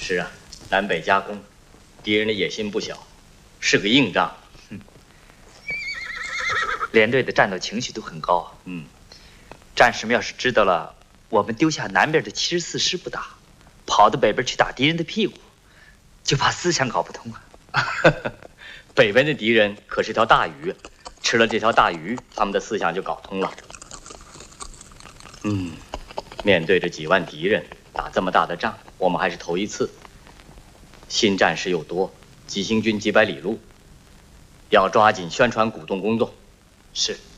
是啊，南北夹攻，敌人的野心不小，是个硬仗。 连队的战斗情绪都很高啊。战士们要是知道了我们丢下南边的74师不打，跑到北边去打敌人的屁股，就怕思想搞不通啊。 北边的敌人可是条大鱼，吃了这条大鱼，他们的思想就搞通了。面对着几万敌人打这么大的仗，我们还是头一次。新战士又多，急行军几百里路，要抓紧宣传鼓动工作。 是。